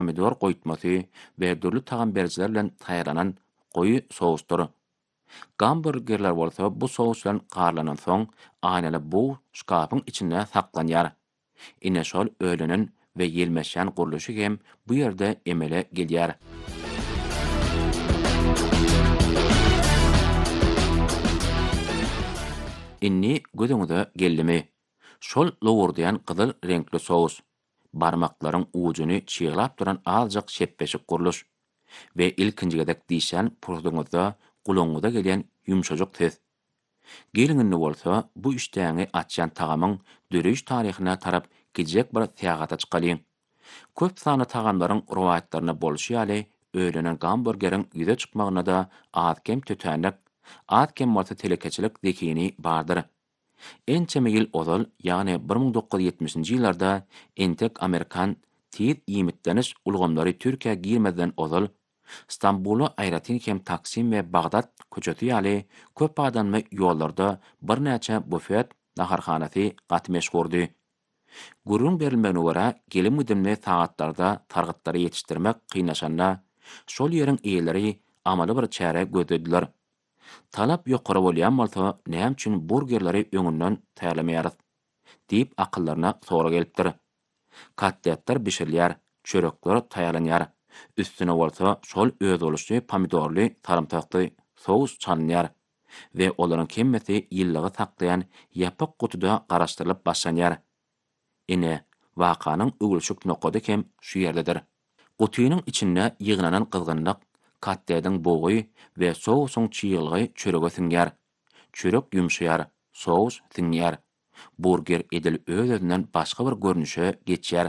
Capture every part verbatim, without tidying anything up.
pomidor goýtmasy we dürli tagam berjiler bilen taýýarlanan goýu sowusdur. Hamburgerler bolsa bu sowus bilen garlanan soň aýnaly bu şkapyň içinde saklanýar. Ine şol öğlenen we ýelmeşýän gurulşy hem bu ýerde emele gelýär. Inni gödüňize geldimi? Şol lowurdayan gyzyl renkli sowus. Barmaklaryň ujuny çyglap duran azjak şepbeşik guruluş we ilkinjigedek diýşän purduňyzda gulaňyza gelen ýumşajak ses. Geliňinde bolsa bu iştäňi açýan tagamyň döreş taryhyna tarap gidjek bir tägata çykalyň. Köp sany tagamlaryň rowaýatlaryna bolşy ýaly öýlenen hamburgeriň ýüze çykmagyna da azkem tötänek, azkem bolsa telekeçilik zekini bardyr. Ençeme ýyl ozal, ýagny bir ming dokuz ýuz ýetmişinji ýyllarda entek Amerikan tiz ýymitleniş ulgamlary Türkiýe girmeden ozal, Stambuly aýratyn hem Taksim we Bagdad köçeti ýaly köp adamly ýollarda bir näçe bufet naharhanasy gatmeş gurdy. Gurrun berilmegine görä gelim müdemli saatlarda targytlary ýetişdirmek kynlaşanda şol ýeriň eýleri amaly bir çäre gödediler. Talap ýokary bolýan bolsa, näme üçin burgerleri öňünden taýýarlamaýarys diýip akyllaryna sora gelipdir. Katletler bişirilýär, çörekler taýýarlanýar. Üstüne bolsa şol öz oluşy pomidorly, sarymsakly sowus çalynýar we olaryň kemmesi ýyllygy saklayan ýapak gutuda garaşdyrylyp başlanýar. Ine wakanyň ögülşük nokady hem şu ýerdedir. Gutynyň içinde ýygnanan kızgınlyk, katledyň bogy we sowusyň çyýylgy çörege siňýär. Çörek ýumşaýar, sowus siňýär. Burger edil öz-özünden başga bir görnüşe geçýär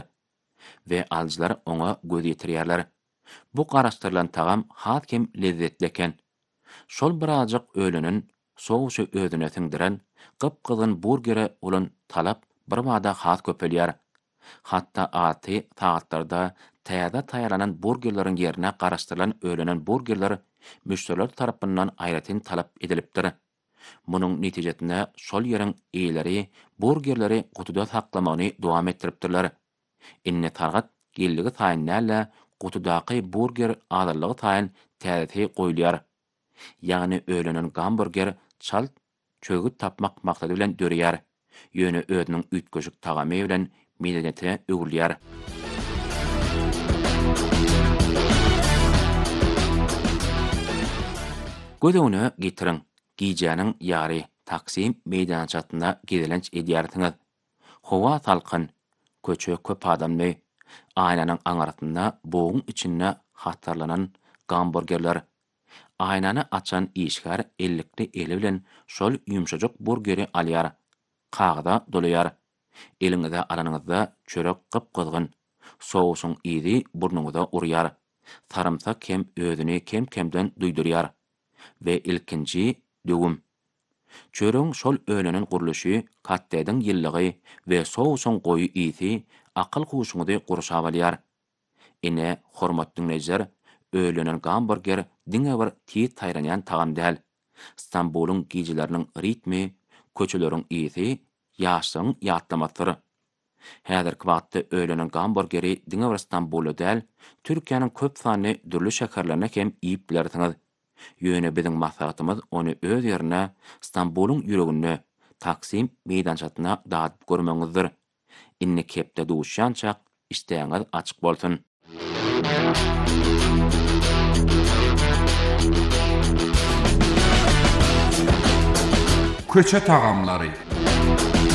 we alyjylar oňa göz ýetirýärler. Bu garaşdyrylan tagam hakem lezzetli eken. Şol birazjak öýlenen sowusy özüne siňdiren gypgydyn burgere ulan talap bir wada has köpelýär. Hatda aty saatlarda täze taýýarlanan burgerleriň ýerine garaşdyrylan öýlenen burgerler müşteriler tarapyndan aýratyn talap edilipdir. Munyň netijesinde şol ýeriň eýleri burgerleri gutuda saklamagyny dowam etdiripdirler. Inne targat gelligi taýynäle gutudaky burger azarlygy taýyn täze goýulýar. Ýagny öýlenen hamburger çal çögüt tapmak maksady bilen dörýär. Ýöne özüniň ütköşük tagamy bilen medeniyete ögülýär. Gödüňe getiriň. Gijanyň ýary Taksim meýdançatyna gidilenç edýärdiňiz. Howa salkyn, köçe köp adamly, aýnanyň aňartynda boğun içinde hatarlanan hamburgerler. Aýnany açan işgär ellikli eli bilen şol ýumşajak burgeri alýar. Kagda dolýar. Eliňizde aranyňyzda çörek gypgydgyn, sowusyň izi burnuňyza urýar. Sarymsak hem özüni kem-kemden duýdurýar we ilkinji dögüm. Çöreň şol öýlenen gurulşy, katledyň ýyllygy we sowusyň goýy izi akıl huşuňyzy gurşap alýar. Ine hormatly dinleýijiler, öýlenen hamburger diňe bir tiz taýýarlanýan tagam däl. Stambulyň gijileriniň ritmi, köçeleriň izi ýaşyň ýatlamasyr. Häzirki wagtda öýlenen hamburgeri diňe bir Stambuly däl, Türkiýanyň köp sanly dürli şäherlerine hem iýip bilersiňiz. Ýöne biziň maksatymyz ony öz ýerine Stambulyň ýüregine, Taksim meýdançatyna daýyp görmeňizdir. Inni kepde duşýançak iştäňiz açyk bolsun. Köçe tagamlary.